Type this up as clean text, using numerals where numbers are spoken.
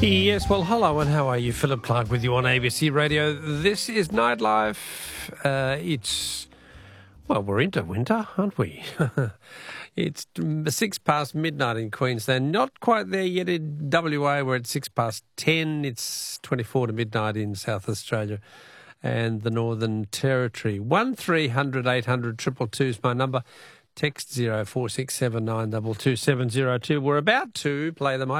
Yes, well, hello and how are you? Philip Clark with you on ABC Radio. This is Nightlife. We're into winter, aren't we? It's 6 past midnight in Queensland. Not quite there yet in WA. We're at 6 past 10. It's 24 to midnight in South Australia and the Northern Territory. 1300 800 222 is my number. Text 0467922702. We're about to play the